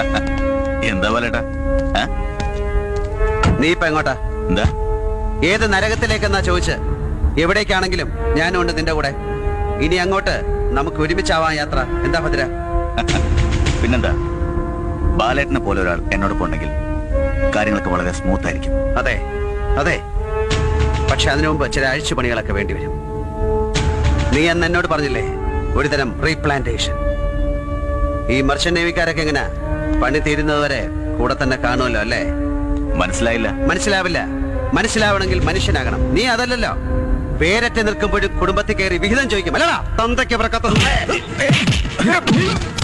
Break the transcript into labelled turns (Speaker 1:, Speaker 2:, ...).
Speaker 1: എന്താ പോലേട്ടാ?
Speaker 2: നീ ഇപ്പൊ എങ്ങോട്ടാ?
Speaker 1: എന്താ?
Speaker 2: ഏത് നരകത്തിലേക്കെന്നാ ചോദിച്ച്? എവിടേക്കാണെങ്കിലും ഞാനും ഉണ്ട് നിന്റെ കൂടെ. ഇനി അങ്ങോട്ട് നമുക്ക് ഒരുമിച്ചാവാൻ യാത്ര. എന്താ ഭദ്ര?
Speaker 1: പിന്നെന്താ, ബാലേട്ടനെ പോലെ ഒരാൾ എന്നോടൊപ്പം ഉണ്ടെങ്കിൽ കാര്യങ്ങളൊക്കെ വളരെ സ്മൂത്ത് ആയിരിക്കും.
Speaker 2: അതെ അതെ, പക്ഷെ അതിനു മുമ്പ് ചില അഴിച്ചുപണികളൊക്കെ വേണ്ടിവരും. നീ അന്ന് എന്നോട് പറഞ്ഞില്ലേ, ഒരുതരം റീപ്ലാന്റേഷൻ. ഈ മർച്ചന്റ് നേവിക്കാരൊക്കെ എങ്ങനെ പണി തീരുന്നതുവരെ കൂടെ തന്നെ കാണുമല്ലോ അല്ലേ?
Speaker 1: മനസ്സിലായില്ല.
Speaker 2: മനസ്സിലാവില്ല. മനസ്സിലാവണമെങ്കിൽ മനുഷ്യനാകണം. നീ അതല്ലല്ലോ. പേരറ്റ് നിൽക്കുമ്പോഴും കുടുംബത്തിൽ കയറി വിഹിതം ചോദിക്കും അല്ലടാ തന്തയ്ക്ക് പിറക്കത്ത.